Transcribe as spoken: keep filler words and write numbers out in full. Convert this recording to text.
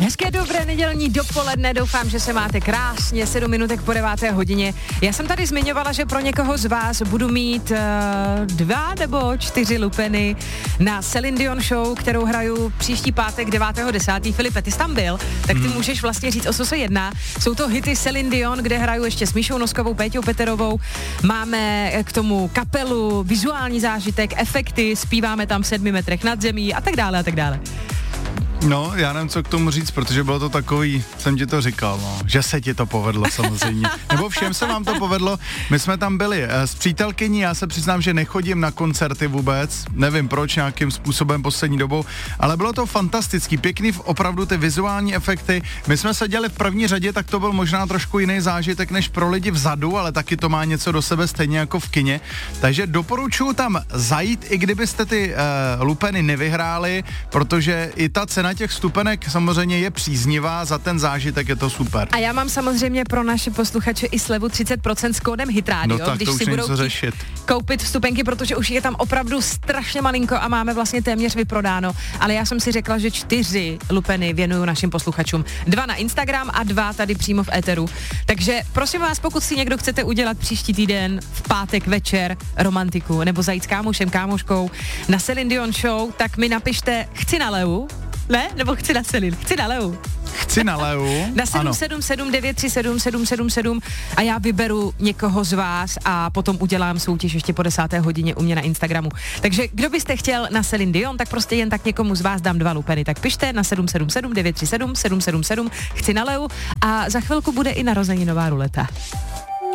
Hezké dobré nedělní dopoledne, doufám, že se máte krásně, sedm minutek po deváté hodině. Já jsem tady zmiňovala, že pro někoho z vás budu mít uh, dva nebo čtyři lupeny na Celine Dion show, kterou hraju příští pátek devátého desátého Filipe, ty jsi tam byl, tak ty hmm. můžeš vlastně říct, o co se jedná. Jsou to hity Celine Dion, kde hraju ještě s Míšou Noskovou, Péťou Peterovou. Máme k tomu kapelu, vizuální zážitek, efekty, zpíváme tam v sedmi metrech nad zemí a tak dále a tak dále. No, já nevím, co k tomu říct, protože bylo to takový, jsem ti to říkal, no, že se ti to povedlo samozřejmě. Nebo všem se vám to povedlo. My jsme tam byli s přítelkyní, já se přiznám, že nechodím na koncerty vůbec, nevím proč, nějakým způsobem poslední dobou, ale bylo to fantastický, pěkný, opravdu ty vizuální efekty. My jsme seděli v první řadě, tak to byl možná trošku jiný zážitek než pro lidi vzadu, ale taky to má něco do sebe stejně jako v kině. Takže doporučuji tam zajít, i kdybyste ty uh, lupeny nevyhráli, protože i ta cena těch stupenek samozřejmě je příznivá, za ten zážitek je to super. A já mám samozřejmě pro naše posluchače i slevu třicet procent s kódem HitRadio, no tak když to už si budou řešit. koupit vstupenky, protože už je tam opravdu strašně malinko a máme vlastně téměř vyprodáno, ale já jsem si řekla, že čtyři lupeny věnuju našim posluchačům. Dva na Instagram a dva tady přímo v éteru. Takže prosím vás, pokud si někdo chcete udělat příští týden v pátek večer romantiku nebo zajít s kámošem, kámoškou na Celine Dion show, tak mi napište chci na Leu. Ne? Nebo chci na Celine? Chci na Leu. Chci na Leu. Na sedm sedm sedm devět tři sedm sedm sedm sedm a já vyberu někoho z vás a potom udělám soutěž ještě po desáté hodině u mě na Instagramu. Takže kdo byste chtěl na Celine Dion, tak prostě jen tak někomu z vás dám dva lupeny. Tak pište na sedm sedm sedm devět tři sedm sedm sedm sedm, chci na Leu a za chvilku bude i narozeninová ruleta.